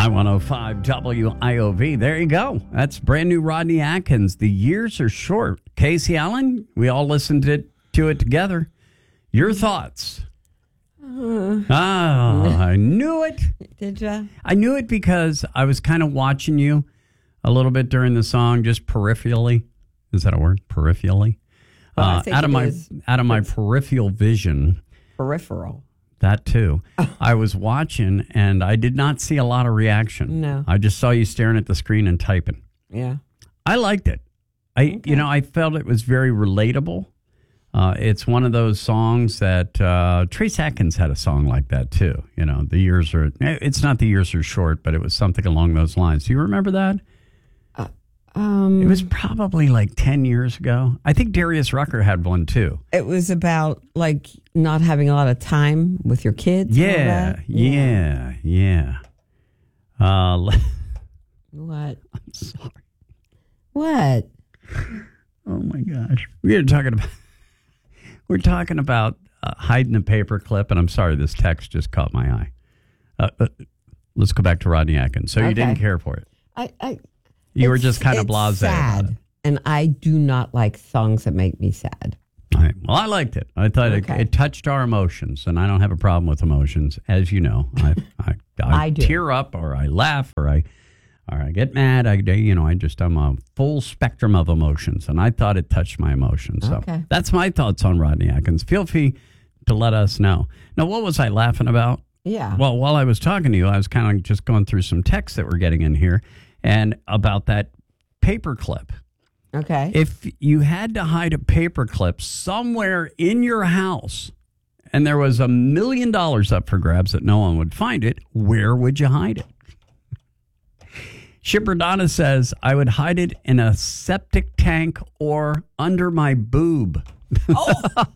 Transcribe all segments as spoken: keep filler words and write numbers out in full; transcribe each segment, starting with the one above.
I one oh five W I O V. There you go. That's brand new Rodney Atkins. The years are short. Casey Allen, we all listened to it, to it together. Your thoughts? Uh, oh, I knew it. Did you? I knew it because I was kind of watching you a little bit during the song, just peripherally. Is that a word? Peripherally? Well, uh, out of my is. out of my peripheral vision. Peripheral. That too. I was watching and I did not see a lot of reaction. No. I just saw you staring at the screen and typing. Yeah. I liked it. I Okay. you know, I felt it was very relatable. Uh, it's one of those songs that uh, Trace Atkins had a song like that too. You know, the years are, it's not the years are short, but it was something along those lines. Do you remember that? Uh, um, It was probably like ten years ago. I think Darius Rucker had one too. It was about like not having a lot of time with your kids. and all Yeah, that? yeah, yeah. Uh, What? I'm sorry. What? Oh my gosh. We're talking about we're talking about uh, hiding a paper clip, and I'm sorry, this text just caught my eye. Uh, uh, let's go back to Rodney Atkins. So you Okay. didn't care for it. I. I You were it's- just kind of it's blasé sad, about it. and I do not like songs that make me sad. All right. Well, I liked it. I thought Okay. it, it touched our emotions, and I don't have a problem with emotions, as you know. I I, I, I do. tear up, or I laugh, or I or I get mad. I you know I just I'm a full spectrum of emotions, and I thought it touched my emotions. So Okay. that's my thoughts on Rodney Atkins. Feel free to let us know. Now, what was I laughing about? Yeah. Well, while I was talking to you, I was kind of just going through some texts that we're getting in here, and about that paperclip. Okay. If you had to hide a paperclip somewhere in your house and there was a million dollars up for grabs that no one would find it, where would you hide it? Shipper Donna says, I would hide it in a septic tank or under my boob. Oh.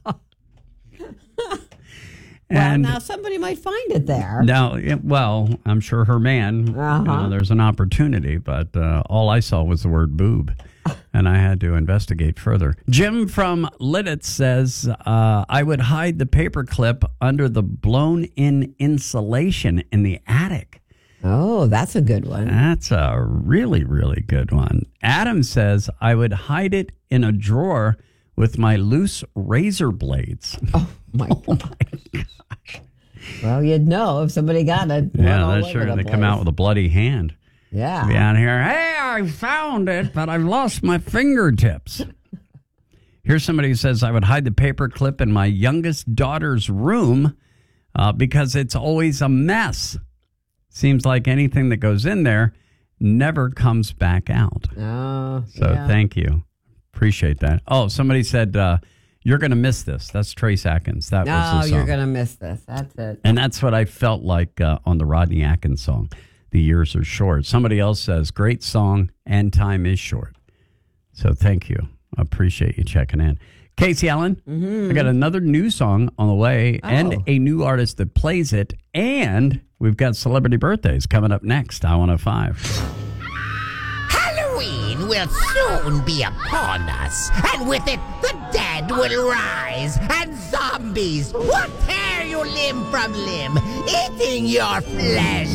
Well, And now somebody might find it there. now, it- well, I'm sure her man, you Uh-huh. know, there's an opportunity, but uh, all I saw was the word boob, and I had to investigate further. Jim from Lidditz says, uh, I would hide the paperclip under the blown-in insulation in the attic. Oh, that's a good one. That's a really, really good one. Adam says, I would hide it in a drawer with my loose razor blades. Oh, my God. Well, you'd know if somebody got it. Yeah, all that's over sure the they come out place. with a bloody hand. Yeah. Be out here, hey, I found it, but I've lost my fingertips. Here's somebody who says, I would hide the paper clip in my youngest daughter's room uh, because it's always a mess. Seems like anything that goes in there never comes back out. Oh, So yeah. thank you. Appreciate that. Oh, somebody said, uh, you're going to miss this. That's Trace Atkins. That was No, the song. you're going to miss this. That's it. And that's what I felt like uh, on the Rodney Atkins song. The years are short. Somebody else says, great song and time is short. So thank you. I appreciate you checking in. Casey Allen, Mm-hmm. I got another new song on the way Oh. and a new artist that plays it. And we've got celebrity birthdays coming up next. I one oh five. Halloween will soon be upon us, and with it, the dead will rise, and zombies will tear you limb from limb, eating your flesh.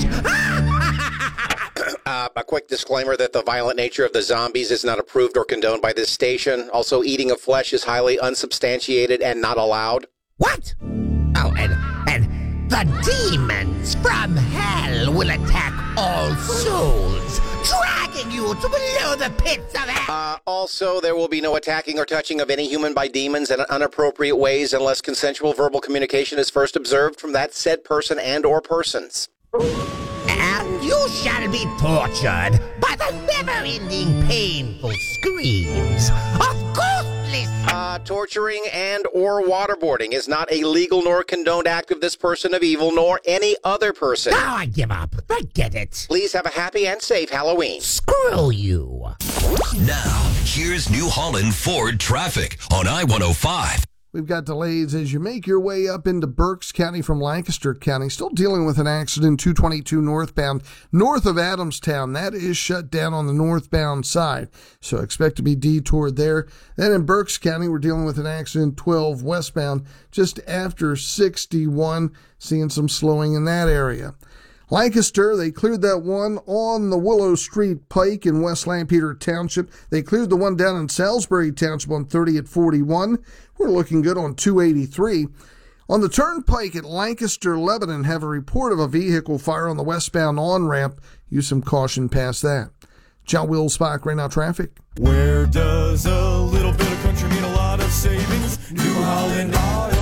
Uh, a quick disclaimer that the violent nature of the zombies is not approved or condoned by this station. Also, eating of flesh is highly unsubstantiated and not allowed. What? Oh, and, and the demons from hell will attack all souls, dragging you to below the pits of hell. Uh, also, there will be no attacking or touching of any human by demons in inappropriate ways unless consensual verbal communication is first observed from that said person and or persons. And you shall be tortured by the never-ending painful screams of ghostly... Uh, torturing and or waterboarding is not a legal nor condoned act of this person of evil nor any other person. Now I give up. I get it. Please have a happy and safe Halloween. Screw you. Now, here's New Holland Ford traffic on I one oh five. We've got delays as you make your way up into Berks County from Lancaster County. Still dealing with an accident, two twenty-two northbound, north of Adamstown. That is shut down on the northbound side, so expect to be detoured there. Then in Berks County, we're dealing with an accident, twelve westbound, just after sixty-one, seeing some slowing in that area. Lancaster, they cleared that one on the Willow Street Pike in West Lampeter Township. They cleared the one down in Salisbury Township on thirty at forty-one. We're looking good on two eighty-three. On the Turnpike at Lancaster, Lebanon, have a report of a vehicle fire on the westbound on-ramp. Use some caution past that. John Wills-Bach, right now traffic. Where does a little bit of country mean a lot of savings? New Holland Auto.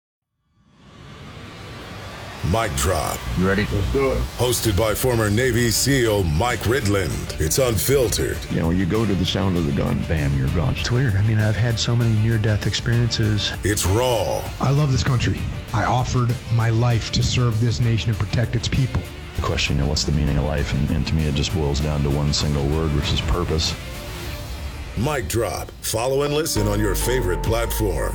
Mic Drop. You ready? Let's do it. Hosted by former Navy SEAL Mike Ridland. It's unfiltered. You know, you go to the sound of the gun, bam, you're gone. It's weird. I mean, I've had so many near-death experiences. It's raw. I love this country. I offered my life to serve this nation and protect its people. The question, you know, what's the meaning of life? And, and to me, it just boils down to one single word, which is purpose. Mic Drop. Follow and listen on your favorite platform.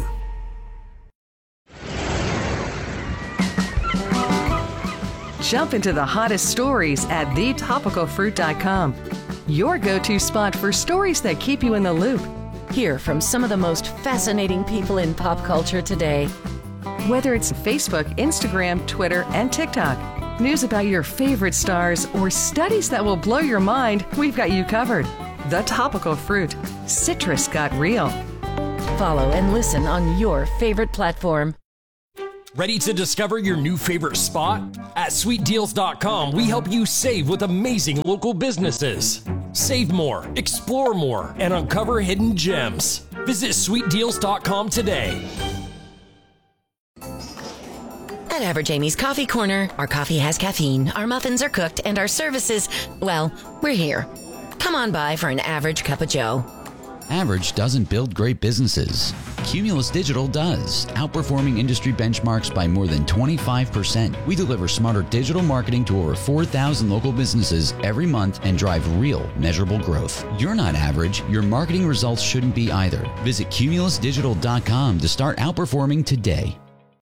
Jump into the hottest stories at the topical fruit dot com. Your go-to spot for stories that keep you in the loop. Hear from some of the most fascinating people in pop culture today. Whether it's Facebook, Instagram, Twitter, and TikTok, news about your favorite stars, or studies that will blow your mind, we've got you covered. The Topical Fruit. Citrus got real. Follow and listen on your favorite platform. Ready to discover your new favorite spot? At sweet deals dot com, we help you save with amazing local businesses. Save more, explore more, and uncover hidden gems. Visit sweet deals dot com today. At Average Amy's Coffee Corner, our coffee has caffeine, our muffins are cooked, and our services, well, we're here. Come on by for an average cup of joe. Average doesn't build great businesses. Cumulus Digital does, outperforming industry benchmarks by more than twenty-five percent. We deliver smarter digital marketing to over four thousand local businesses every month and drive real, measurable growth. You're not average. Your marketing results shouldn't be either. Visit cumulus digital dot com to start outperforming today.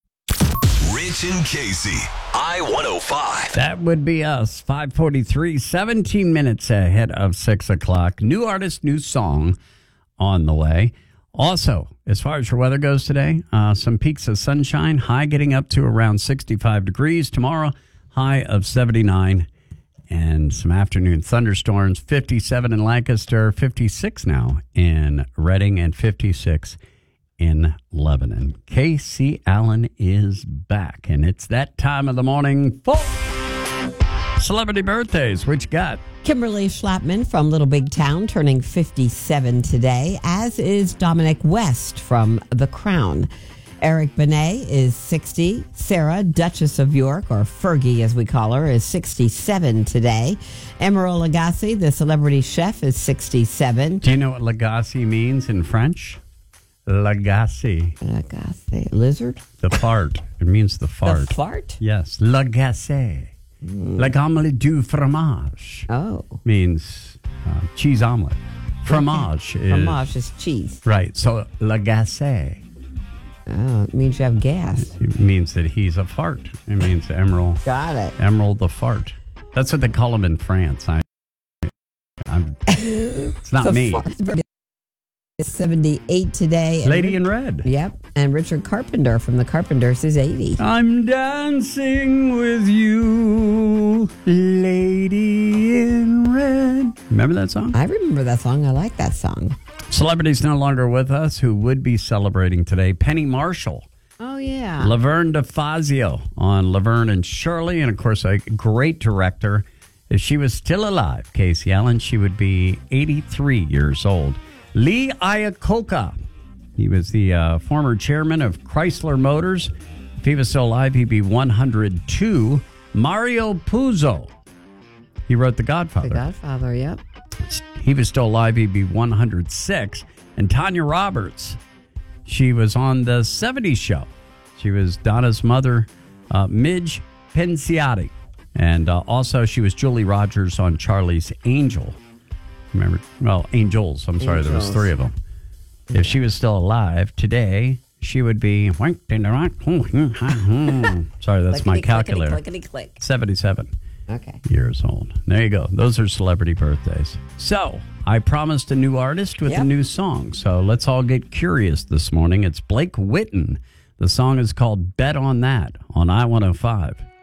Rich and Casey, I one oh five. That would be us. five forty-three, seventeen minutes ahead of six o'clock. New artist, new song on the way. Also, as far as your weather goes today, uh, some peaks of sunshine, high getting up to around sixty-five degrees. Tomorrow, high of seventy-nine, and some afternoon thunderstorms, fifty-seven in Lancaster, fifty-six now in Reading, and fifty-six in Lebanon. Casey Allen is back, and it's that time of the morning for celebrity birthdays. What you got? Kimberly Schlapman from Little Big Town turning fifty-seven today, as is Dominic West from The Crown. Eric Benet is sixty. Sarah, Duchess of York, or Fergie as we call her, is sixty-seven today. Emeril Lagasse, the celebrity chef, is sixty-seven. Do you know what Lagasse means in French? Lagasse. Lagasse. Lizard? The fart. It means the fart. The fart? Yes. Lagasse. Mm. Like omelette du fromage. Oh. Means uh, cheese omelet. Fromage is... Fromage is cheese. Right. So, Lagasse. Oh, it means you have gas. It means that he's a fart. It means Emeril. Got it. Emeril the fart. That's what they call him in France. I, I'm, it's not me. Fart. Is seventy-eight today. Lady in Red. Yep. And Richard Carpenter from the Carpenters is eighty. I'm dancing with you, Lady in Red. Remember that song? I remember that song. I like that song. Celebrities no longer with us who would be celebrating today. Penny Marshall. Oh, yeah. Laverne DeFazio on Laverne and Shirley. And, of course, a great director. If she was still alive, Casey Allen, she would be eighty-three years old. Lee Iacocca. He was the uh, former chairman of Chrysler Motors. If he was still alive, he'd be one hundred two. Mario Puzo. He wrote The Godfather. The Godfather, yep. He was still alive, he'd be one hundred six. And Tanya Roberts. She was on the seventies show. She was Donna's mother, uh, Midge Pensiati. And uh, also, she was Julie Rogers on Charlie's Angel. Remember, well, Angels. I'm sorry, Angels. There was three of them. Yeah. If she was still alive today, she would be. Sorry, that's clickety, my calculator. Clickety, clickety, click. seventy-seven Okay. years old. There you go. Those are celebrity birthdays. So I promised a new artist with yep. a new song. So let's all get curious this morning. It's Blake Whitten. The song is called Bet on That on I one oh five.